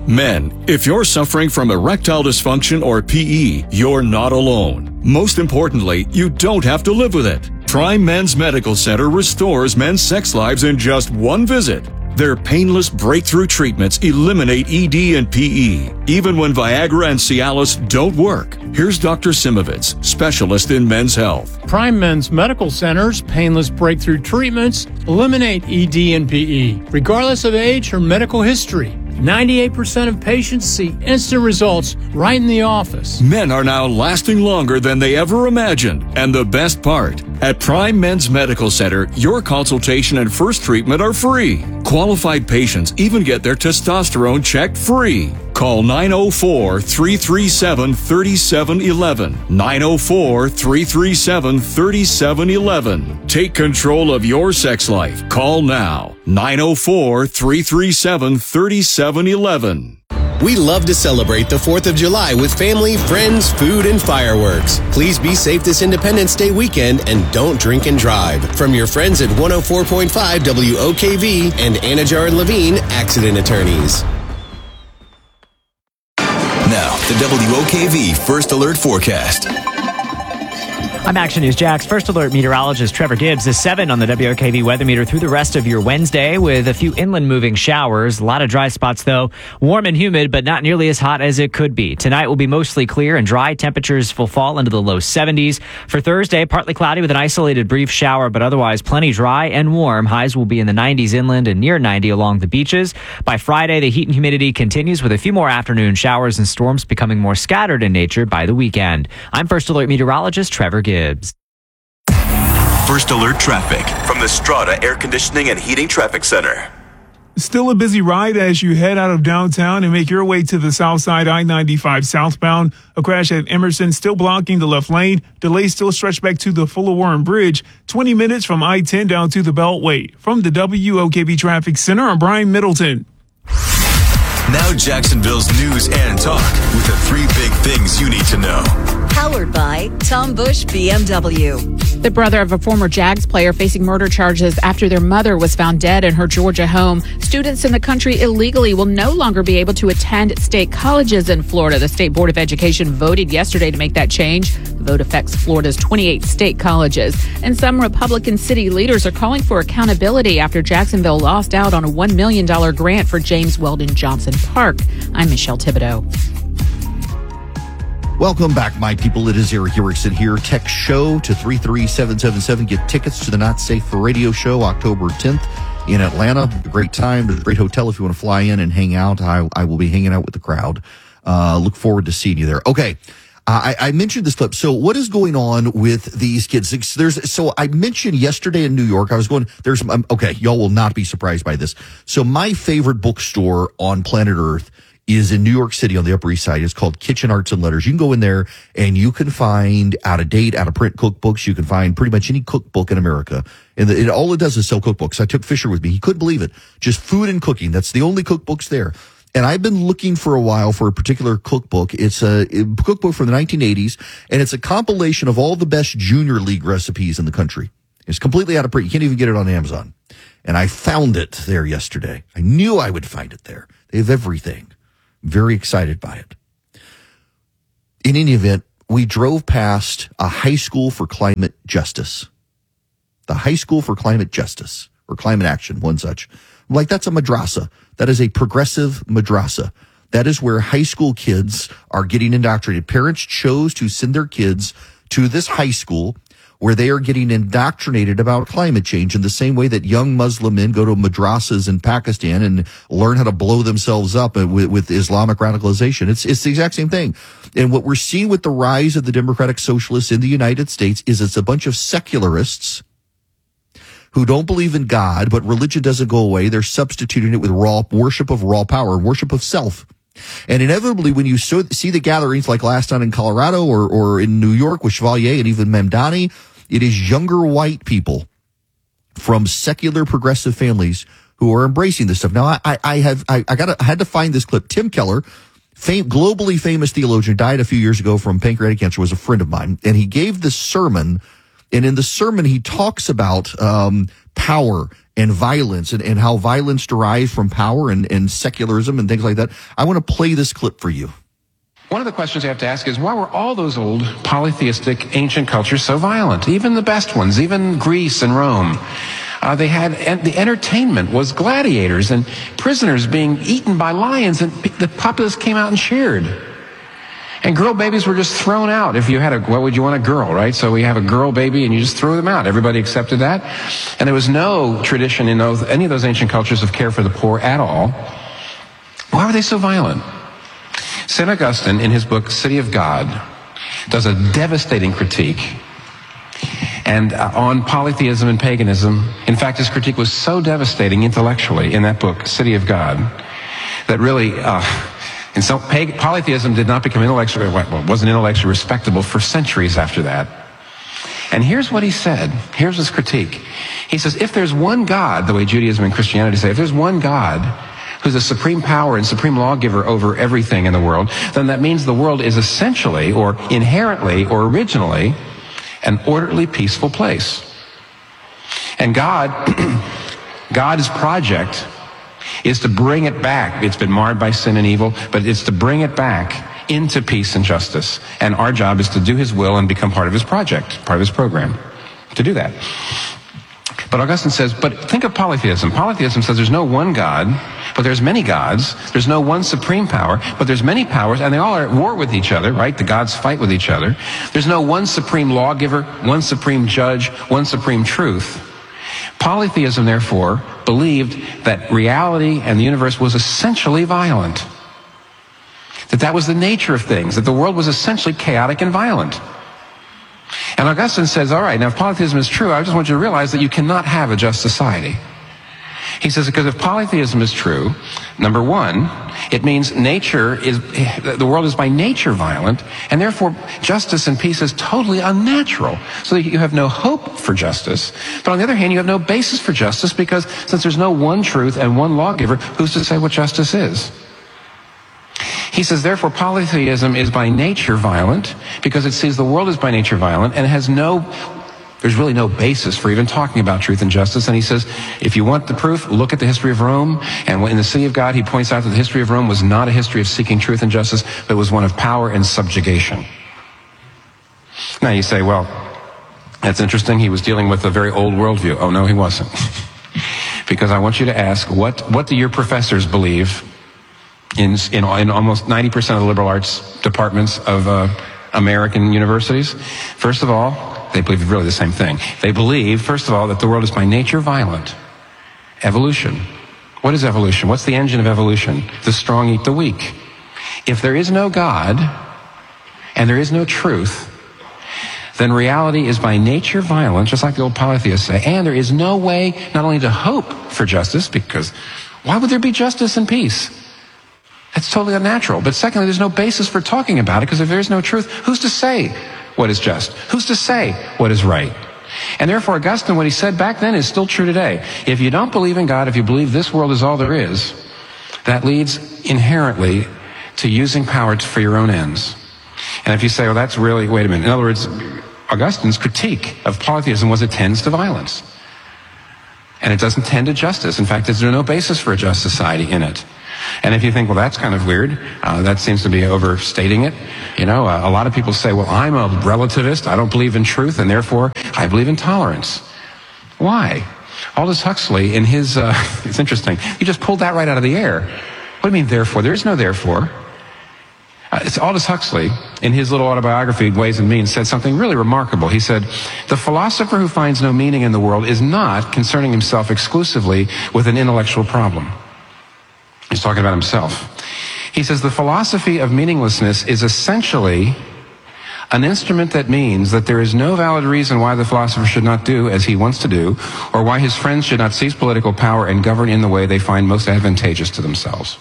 Men, if you're suffering from erectile dysfunction or PE, you're not alone. Most importantly, you don't have to live with it. Prime Men's Medical Center restores men's sex lives in just one visit. Their painless breakthrough treatments eliminate ED and PE, even when Viagra and Cialis don't work. Here's Dr. Simovitz, specialist in men's health. Prime Men's Medical Center's painless breakthrough treatments eliminate ED and PE, regardless of age or medical history. 98% of patients see instant results right in the office. Men are now lasting longer than they ever imagined. And the best part, at Prime Men's Medical Center, your consultation and first treatment are free. Qualified patients even get their testosterone checked free. Call 904-337-3711. 904-337-3711. Take control of your sex life. Call now. 904-337-3711. We love to celebrate the 4th of July with family, friends, food, and fireworks. Please be safe this Independence Day weekend and don't drink and drive. From your friends at 104.5 WOKV and Anajar and Levine Accident Attorneys. Now, the WOKV First Alert Forecast. I'm Action News Jax. First Alert meteorologist Trevor Gibbs is 7 on the WOKV weather meter through the rest of your Wednesday with a few inland moving showers. A lot of dry spots, though. Warm and humid, but not nearly as hot as it could be. Tonight will be mostly clear and dry. Temperatures will fall into the low 70s. For Thursday, partly cloudy with an isolated brief shower, but otherwise plenty dry and warm. Highs will be in the 90s inland and near 90 along the beaches. By Friday, the heat and humidity continues with a few more afternoon showers and storms becoming more scattered in nature by the weekend. I'm First Alert meteorologist Trevor Gibbs. First Alert traffic from the Strata Air Conditioning and Heating Traffic Center. Still a busy ride as you head out of downtown and make your way to the south side I-95 southbound. A crash at Emerson still blocking the left lane. Delays still stretch back to the Fuller Warren Bridge. 20 minutes from I-10 down to the Beltway. From the WOKV Traffic Center, I'm Brian Middleton. Now Jacksonville's news and talk with the 3 big things you need to know. Powered by Tom Bush BMW. The brother of a former Jags player facing murder charges after their mother was found dead in her Georgia home. Students in the country illegally will no longer be able to attend state colleges in Florida. The State Board of Education voted yesterday to make that change. The vote affects Florida's 28 state colleges. And some Republican city leaders are calling for accountability after Jacksonville lost out on a $1 million grant for James Weldon Johnson Park. I'm Michelle Thibodeau. Welcome back, my people. It is Eric Erickson here. Text show to 33777. Get tickets to the Not Safe for Radio show October 10th in Atlanta. A great time. There's a great hotel if you want to fly in and hang out. I will be hanging out with the crowd. Look forward to seeing you there. Okay. I mentioned this clip. So what is going on with these kids? So I mentioned yesterday in New York, okay, y'all will not be surprised by this. So my favorite bookstore on planet Earth is in New York City on the Upper East Side. It's called Kitchen Arts and Letters. You can go in there and you can find out-of-date, out-of-print cookbooks. You can find pretty much any cookbook in America. And all it does is sell cookbooks. I took Fisher with me. He couldn't believe it. Just food and cooking. That's the only cookbooks there. And I've been looking for a while for a particular cookbook. It's a cookbook from the 1980s, and it's a compilation of all the best junior league recipes in the country. It's completely out of print. You can't even get it on Amazon. And I found it there yesterday. I knew I would find it there. They have everything. Very excited by it. In any event, we drove past a high school for climate justice. The High School for Climate Justice, or Climate Action, one such. I'm like, that's a madrasa. That is a progressive madrasa. That is where high school kids are getting indoctrinated. Parents chose to send their kids to this high school where they are getting indoctrinated about climate change in the same way that young Muslim men go to madrasas in Pakistan and learn how to blow themselves up with Islamic radicalization. It's the exact same thing. And what we're seeing with the rise of the democratic socialists in the United States is it's a bunch of secularists who don't believe in God, but religion doesn't go away. They're substituting it with worship of raw power, worship of self. And inevitably, when you see the gatherings like last night in Colorado or in New York with Chevalier and even Mamdani, it is younger white people from secular progressive families who are embracing this stuff. Now, I had to find this clip. Tim Keller, globally famous theologian, died a few years ago from pancreatic cancer, was a friend of mine, and he gave this sermon. And in the sermon, he talks about power and violence and how violence derives from power and secularism and things like that. I want to play this clip for you. One of the questions you have to ask is, why were all those old polytheistic ancient cultures so violent? Even the best ones, even Greece and Rome. They had, the entertainment was gladiators and prisoners being eaten by lions, and the populace came out and cheered. And girl babies were just thrown out. If you had what would you want, a girl, right? So we have a girl baby and you just throw them out. Everybody accepted that. And there was no tradition in any of those ancient cultures of care for the poor at all. Why were they so violent? St. Augustine, in his book, City of God, does a devastating critique and on polytheism and paganism. In fact, his critique was so devastating intellectually in that book, City of God, that really, and so polytheism did not become wasn't intellectually respectable for centuries after that. And here's what he said. Here's his critique. He says, if there's one God, the way Judaism and Christianity say, if there's one God who's a supreme power and supreme lawgiver over everything in the world, then that means the world is essentially or inherently or originally an orderly, peaceful place. And God's project is to bring it back. It's been marred by sin and evil, but it's to bring it back into peace and justice. And our job is to do his will and become part of his project, part of his program, to do that. But Augustine says, but think of polytheism. Polytheism says there's no one God, but there's many gods. There's no one supreme power, but there's many powers, and they all are at war with each other, right? The gods fight with each other. There's no one supreme lawgiver, one supreme judge, one supreme truth. Polytheism, therefore, believed that reality and the universe was essentially violent. That was the nature of things, that the world was essentially chaotic and violent. And Augustine says, all right, now if polytheism is true, I just want you to realize that you cannot have a just society. He says, because if polytheism is true, number one, it means the world is by nature violent, and therefore justice and peace is totally unnatural. So you have no hope for justice. But on the other hand, you have no basis for justice, because since there's no one truth and one lawgiver, who's to say what justice is? He says, therefore, polytheism is by nature violent, because it sees the world as by nature violent, and there's really no basis for even talking about truth and justice. And he says, if you want the proof, look at the history of Rome. And in the City of God, he points out that the history of Rome was not a history of seeking truth and justice, but it was one of power and subjugation. Now you say, well, that's interesting. He was dealing with a very old worldview. Oh, no, he wasn't. Because I want you to ask, what do your professors believe in almost 90% of the liberal arts departments of American universities? First of all, they believe really the same thing. They believe, first of all, that the world is by nature violent. Evolution. What is evolution? What's the engine of evolution? The strong eat the weak. If there is no God and there is no truth, then reality is by nature violent, just like the old polytheists say, and there is no way not only to hope for justice, because why would there be justice and peace? That's totally unnatural. But secondly, there's no basis for talking about it, because if there is no truth, who's to say what is just? Who's to say what is right? And therefore, Augustine, what he said back then is still true today. If you don't believe in God, if you believe this world is all there is, that leads inherently to using power for your own ends. And if you say, well, that's really, wait a minute. In other words, Augustine's critique of polytheism was it tends to violence. And it doesn't tend to justice. In fact, there's no basis for a just society in it. And if you think, well, that's kind of weird, that seems to be overstating it. A lot of people say, well, I'm a relativist, I don't believe in truth, and therefore I believe in tolerance. Why? Aldous Huxley, in his, it's interesting, he just pulled that right out of the air. What do you mean, therefore? There is no therefore. It's Aldous Huxley, in his little autobiography, Ways and Means, said something really remarkable. He said, the philosopher who finds no meaning in the world is not concerning himself exclusively with an intellectual problem. He's talking about himself. He says, the philosophy of meaninglessness is essentially an instrument that means that there is no valid reason why the philosopher should not do as he wants to do, or why his friends should not seize political power and govern in the way they find most advantageous to themselves.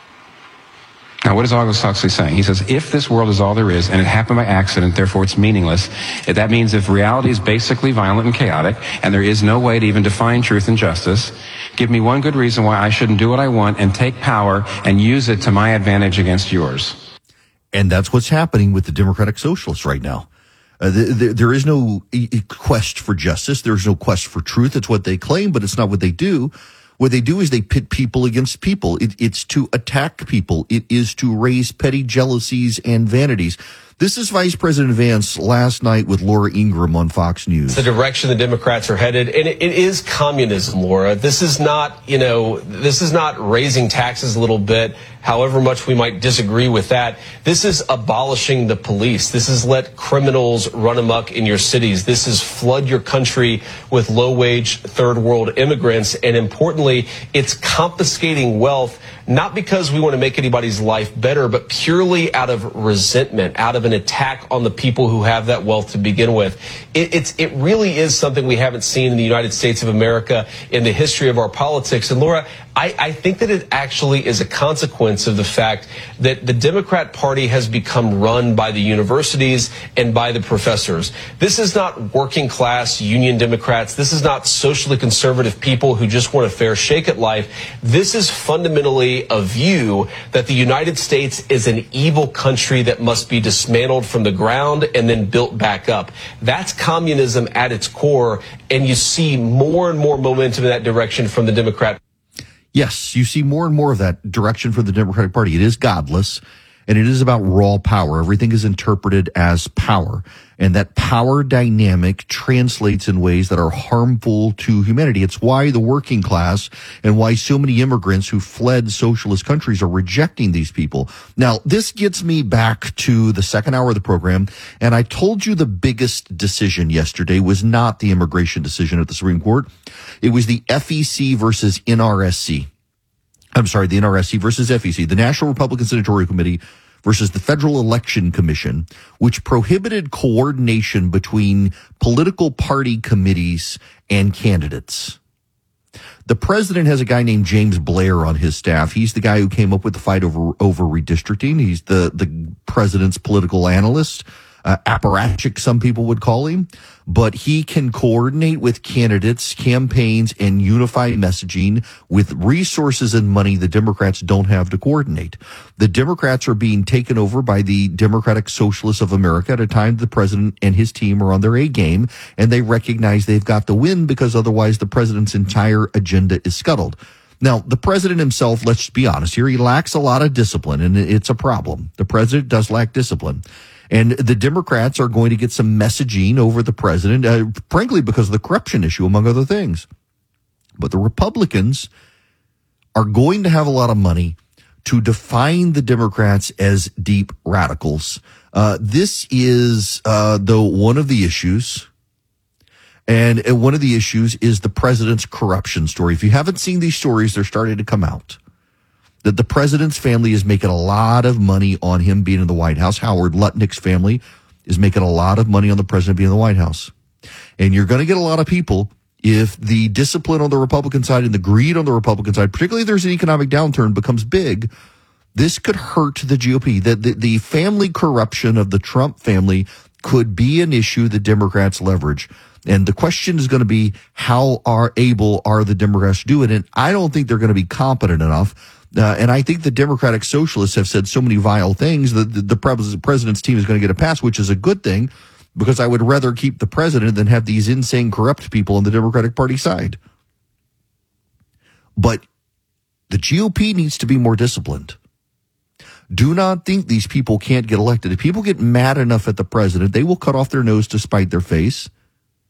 Now, what is Aldous Huxley saying? He says, if this world is all there is, and it happened by accident, therefore it's meaningless, that means if reality is basically violent and chaotic, and there is no way to even define truth and justice, give me one good reason why I shouldn't do what I want and take power and use it to my advantage against yours. And that's what's happening with the Democratic Socialists right now. There is no quest for justice. There's no quest for truth. It's what they claim, but it's not what they do. What they do is they pit people against people. It's to attack people. It is to raise petty jealousies and vanities. This is Vice President Vance last night with Laura Ingraham on Fox News. The direction the Democrats are headed, and it is communism, Laura. This is not raising taxes a little bit, however much we might disagree with that. This is abolishing the police. This is let criminals run amok in your cities. This is flood your country with low-wage third world immigrants. And importantly, it's confiscating wealth, not because we want to make anybody's life better, but purely out of resentment, out of an attack on the people who have that wealth to begin with. It really is something we haven't seen in the United States of America in the history of our politics. And Laura, I think that it actually is a consequence of the fact that the Democrat Party has become run by the universities and by the professors. This is not working class union Democrats. This is not socially conservative people who just want a fair shake at life. This is fundamentally a view that the United States is an evil country that must be dismantled from the ground and then built back up. That's communism at its core, and you see more and more momentum in that direction from the Democrat. Yes, you see more and more of that direction for the Democratic Party. It is godless, and it is about raw power. Everything is interpreted as power, and that power dynamic translates in ways that are harmful to humanity. It's why the working class and why so many immigrants who fled socialist countries are rejecting these people. Now, this gets me back to the second hour of the program, and I told you the biggest decision yesterday was not the immigration decision at the Supreme Court. It was the FEC versus NRSC. I'm sorry, the NRSC versus FEC, the National Republican Senatorial Committee versus the Federal Election Commission, which prohibited coordination between political party committees and candidates. The president has a guy named James Blair on his staff. He's the guy who came up with the fight over redistricting. He's the president's political analyst. Apparatchik, some people would call him, but he can coordinate with candidates, campaigns, and unify messaging with resources and money the Democrats don't have to coordinate. The Democrats are being taken over by the Democratic Socialists of America at a time the president and his team are on their A game, and they recognize they've got to win because otherwise the president's entire agenda is scuttled. Now, the president himself, let's be honest here, he lacks a lot of discipline, and it's a problem. The president does lack discipline. And the Democrats are going to get some messaging over the president, frankly, because of the corruption issue, among other things. But the Republicans are going to have a lot of money to define the Democrats as deep radicals. This is, though, one of the issues. And one of the issues is the president's corruption story. If you haven't seen these stories, they're starting to come out. That the president's family is making a lot of money on him being in the White House. Howard Lutnick's family is making a lot of money on the president being in the White House. And you're going to get a lot of people, if the discipline on the Republican side and the greed on the Republican side, particularly if there's an economic downturn, becomes big, this could hurt the GOP. The family corruption of the Trump family could be an issue the Democrats leverage. And the question is going to be, how able are the Democrats to do it? And I don't think they're going to be competent enough. And I think the Democratic Socialists have said so many vile things that the president's team is going to get a pass, which is a good thing, because I would rather keep the president than have these insane, corrupt people on the Democratic Party side. But the GOP needs to be more disciplined. Do not think these people can't get elected. If people get mad enough at the president, they will cut off their nose to spite their face.